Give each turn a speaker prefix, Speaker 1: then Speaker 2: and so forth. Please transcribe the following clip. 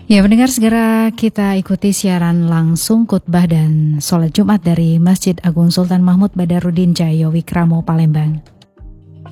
Speaker 1: Ya, pendengar segera kita ikuti siaran langsung khutbah dan sholat Jumat dari Masjid Agung Sultan Mahmud Badarudin Jaya Wikramo Palembang.